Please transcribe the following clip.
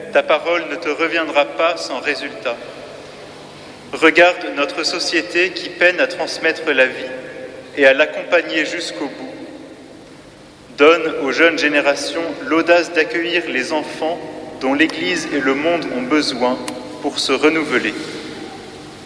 ta parole ne te reviendra pas sans résultat. Regarde notre société qui peine à transmettre la vie et à l'accompagner jusqu'au bout. Donne aux jeunes générations l'audace d'accueillir les enfants dont l'Église et le monde ont besoin pour se renouveler.